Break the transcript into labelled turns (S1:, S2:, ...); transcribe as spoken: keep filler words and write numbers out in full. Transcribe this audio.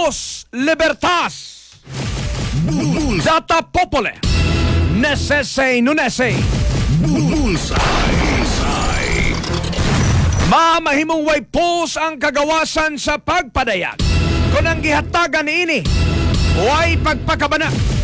S1: Habemus Libertas. Data Popole. Nesese Nunese.
S2: Bullseye.
S1: Mamahimong way pulse ang kagawasan sa pagpadayag. Kung ang gihatagan ni ini, way pagpakabana.